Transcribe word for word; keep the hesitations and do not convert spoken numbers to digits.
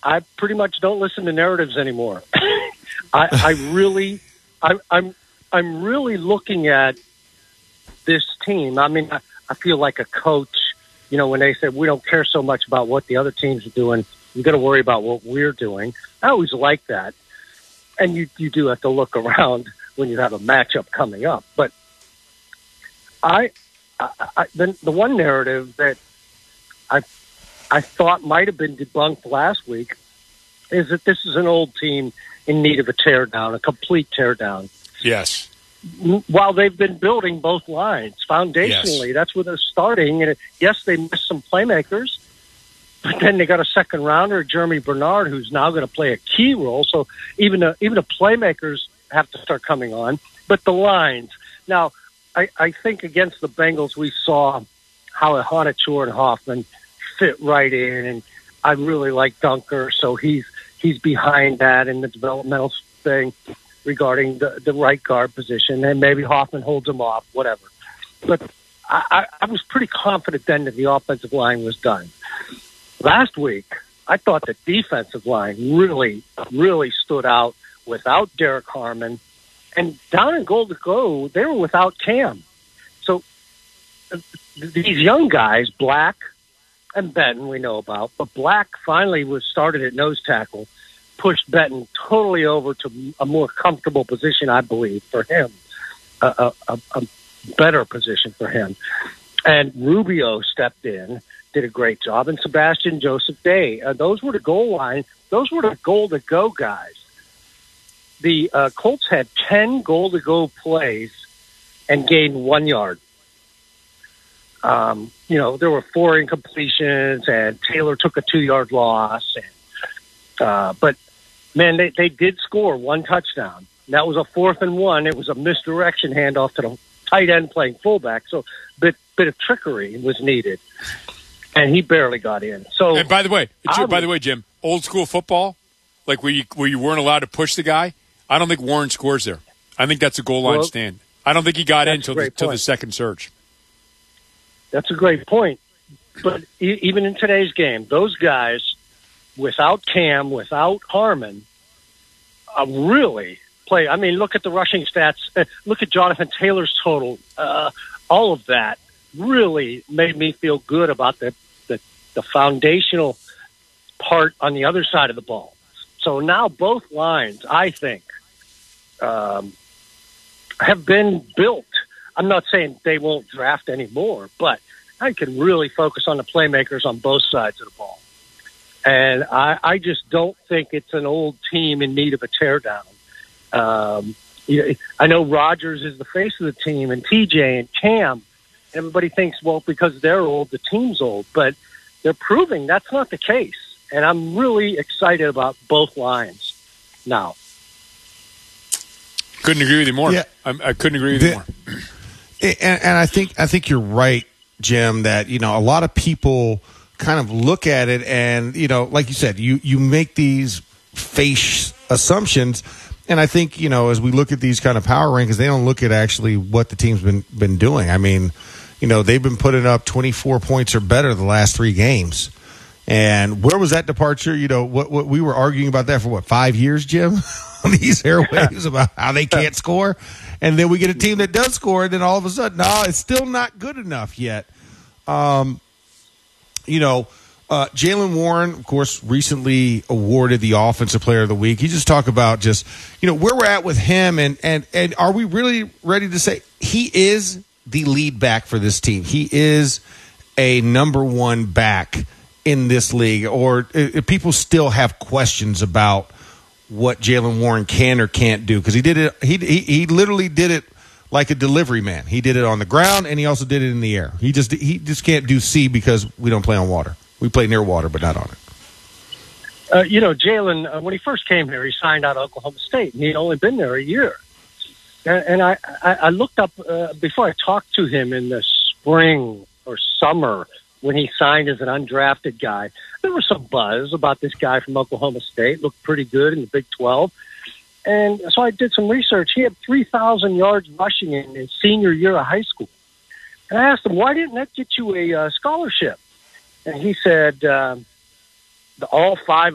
I pretty much don't listen to narratives anymore. I, I really, I, I'm, I'm really looking at this team. I mean, I, I feel like a coach, you know, when they say we don't care so much about what the other teams are doing, we've got to worry about what we're doing. I always like that. And you, you do have to look around when you have a matchup coming up. But I, I, I the, the one narrative that I, I thought might have been debunked last week is that this is an old team in need of a teardown, a complete teardown. Yes. While they've been building both lines foundationally, yes. That's where they're starting. And yes, they missed some playmakers, but then they got a second rounder, Jeremy Bernard, who's now going to play a key role. So even the, even the playmakers have to start coming on, but the lines. Now, I, I think against the Bengals, we saw how Honachur and Hoffman fit right in, and I really like Dunker, so he's he's behind that in the developmental thing regarding the, the right guard position, and maybe Hoffman holds him off, whatever. But I, I, I was pretty confident then that the offensive line was done. Last week, I thought the defensive line really, really stood out without Derek Harmon. And down in Gold to Go, they were without Cam. So uh, these young guys, Black and Benton, we know about, but Black finally was started at nose tackle, pushed Benton totally over to a more comfortable position, I believe, for him, a, a, a better position for him. And Rubio stepped in, did a great job, and Sebastian Joseph Day. Uh, those were the goal line. Those were the goal-to-go guys. The uh, Colts had ten goal-to-go plays and gained one yard. Um, you know, there were four incompletions, and Taylor took a two-yard loss. And, uh, but, man, they, they did score one touchdown. That was a fourth and one. It was a misdirection handoff to the tight end playing fullback. So a bit, bit of trickery was needed. And he barely got in. So, and by the way, I by the way, Jim, old school football, like where you where you weren't allowed to push the guy, I don't think Warren scores there. I think that's a goal line well, stand. I don't think he got in until the, till the second surge. That's a great point. But e- even in today's game, those guys, without Cam, without Harmon, uh, really play. I mean, look at the rushing stats. Uh, look at Jonathan Taylor's total. Uh, all of that really made me feel good about the, the, the foundational part on the other side of the ball. So now both lines, I think, um, have been built. I'm not saying they won't draft anymore, but I can really focus on the playmakers on both sides of the ball. And I, I just don't think it's an old team in need of a teardown. Um, you know, I know Rodgers is the face of the team, and T J and Cam. Everybody thinks, well, because they're old, the team's old. But they're proving that's not the case. And I'm really excited about both lines now. Couldn't agree with you more. Yeah. I, I couldn't agree with the, you more. And, and I think I think you're right, Jim, that, you know, a lot of people kind of look at it and, you know, like you said, you, you make these face assumptions. And I think, you know, as we look at these kind of power rankings, they don't look at actually what the team's been been doing. I mean, you know, they've been putting up twenty-four points or better the last three games. And where was that departure? You know, what, what we were arguing about that for, what, five years, Jim, on these airwaves about how they can't score. And then we get a team that does score, and then all of a sudden, no, it's still not good enough yet. Um, you know, uh, Jaylen Warren, of course, recently awarded the Offensive Player of the Week. He just talked about just, you know, where we're at with him, and, and, and are we really ready to say he is the lead back for this team? He is a number one back in this league, or if people still have questions about what Jaylen Warren can or can't do, because he did it. He, he he literally did it like a delivery man. He did it on the ground, and he also did it in the air. He just he just can't do C because we don't play on water. We play near water, but not on it. Uh, you know, Jaylen, uh, when he first came here, he signed out of Oklahoma State, and he'd only been there a year. And, and I, I, I looked up uh, before I talked to him in the spring or summer when he signed as an undrafted guy. There was some buzz about this guy from Oklahoma State, looked pretty good in the Big twelve. And so I did some research. He had three thousand yards rushing in his senior year of high school. And I asked him, why didn't that get you a uh, scholarship? And he said, um, the, all five